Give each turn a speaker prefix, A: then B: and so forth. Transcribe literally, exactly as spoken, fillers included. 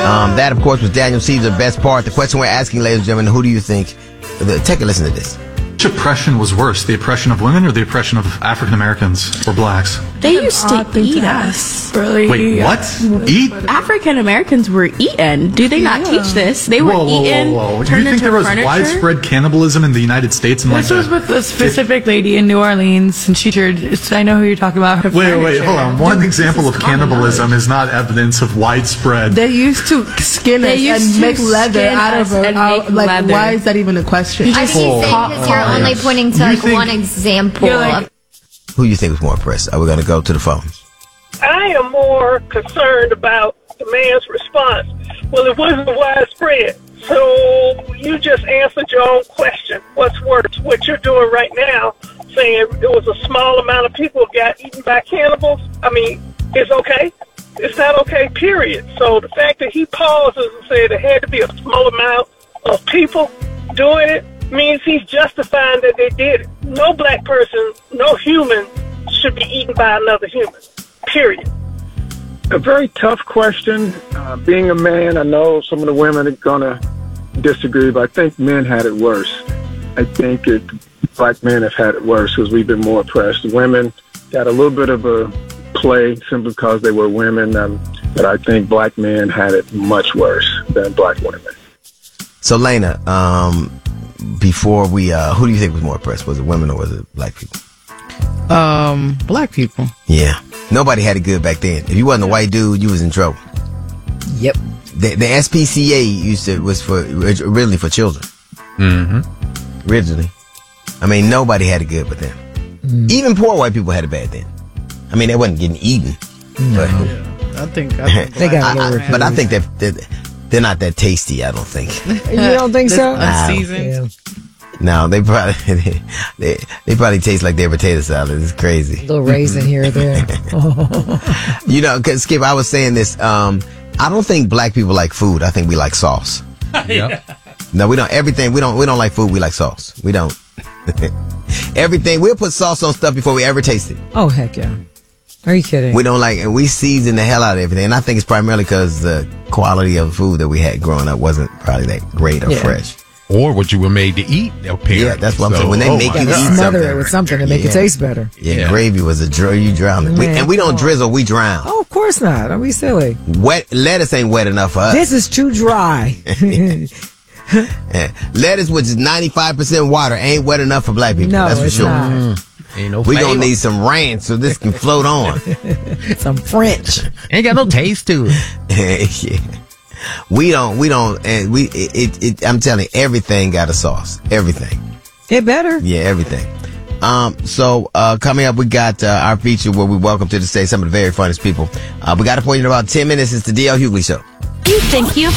A: Um, that, of course, was Daniel Caesar's best part. The question we're asking, ladies and gentlemen, who do you think? Take a listen to this.
B: Which oppression was worse, the oppression of women or the oppression of African Americans or blacks?
C: They used to eat us.
D: Really?
B: Wait, what? Eat?
C: African Americans were eaten. Do they not
D: Yeah.
C: teach this? They were
B: Whoa, whoa,
C: eaten.
B: whoa, whoa. Do
C: Turned
B: you think
C: into
B: there was
C: furniture?
B: widespread cannibalism in the United States? In like
D: This was
B: the,
D: with a specific lady in New Orleans, and she turned. it's- I know who you're talking about. Her
B: Wait, wait,
D: furniture.
B: hold on. One example of cannibalism is not evidence of widespread.
E: They used to skin
C: They
E: us
C: used
E: and
C: to
E: make leather
C: skin
E: out of
C: us
E: it.
C: and
E: Out-
C: make
E: like,
C: leather.
E: why is that even a question?
F: I think he's saying because you're only pointing to
B: You
F: like
B: think-
F: one example.
D: You're like-
F: of
A: Who do you think was more oppressed? Are we going to go to the phones?
G: I am more concerned about the man's response. Well, it wasn't widespread. So you just answered your own question. What's worse? What you're doing right now, saying it was a small amount of people got eaten by cannibals, I mean, it's okay. It's not okay, period. So the fact that he pauses and said it had to be a small amount of people doing it means he's justifying that they did it. No black person, no human should be eaten by another human, period.
H: A very tough question. Uh, being a man, I know some of the women are going to disagree, but I think men had it worse. I think it, black men have had it worse because we've been more oppressed. Women got a little bit of a play simply because they were women, um, but I think black men had it much worse than black women.
A: So, Lena, um, before we, uh, who do you think was more oppressed? Was it women or was it black people?
E: Um, black people.
A: Yeah. Nobody had it good back then. If you wasn't a white dude, you was in trouble.
E: Yep.
A: The, the S P C A used to, was for, originally for children.
I: Mm-hmm.
A: Originally. I mean, nobody had it good but them. Mm. Even poor white people had it bad then. I mean, they wasn't getting eaten.
E: No.
A: But,
E: Yeah, I think, I think
A: they got I, I, But I think that they're, they're not that tasty, I don't think.
E: You don't think so?
A: Nah.
E: Unseasoned.
A: No, they probably they, they they probably taste like their potato salad. It's crazy.
E: A little raisin here or there.
A: You know, 'cause Skip, I was saying this. Um, I don't think black people like food. I think we like sauce.
I: Yeah.
A: No, we don't. Everything we don't. We don't like food. We like sauce. We don't. Everything we'll put sauce on stuff before we ever taste it.
E: Oh heck yeah! Are you kidding?
A: We don't like, and we season the hell out of everything. And I think it's primarily because the quality of food that we had growing up wasn't probably that great or
E: Yeah.
A: fresh.
I: Or what you were made to eat.
A: Yeah, that's what I'm
I: So-
A: saying. When they
I: oh
A: make
I: my
A: you
I: God.
A: eat
E: Smother
A: something,
E: it with something to make
A: Yeah.
E: it taste better.
A: Yeah,
I: Yeah.
A: gravy was a dr- you drown. We,
E: Man,
A: and we don't
E: come on.
A: drizzle, we drown.
E: Oh, of course not. Don't be silly.
A: Wet lettuce ain't wet enough for us.
E: This is too dry.
A: Yeah. Lettuce, which is ninety-five percent water, ain't wet enough for black people.
E: No,
A: that's for
E: it's
A: sure.
E: not.
I: Ain't no
A: We gonna
I: flavor.
A: need some ranch so this can float on.
E: Some French.
I: Ain't got no taste to it.
A: Yeah. We don't. We don't. And we. It, it, it. I'm telling you, everything got a sauce. Everything.
E: It better.
A: Yeah, everything. Um. So, uh, coming up, we got uh, our feature where we welcome to the stage some of the very funniest people. Uh, we got a point in about ten minutes. It's the D L Hughley Show.
C: You think you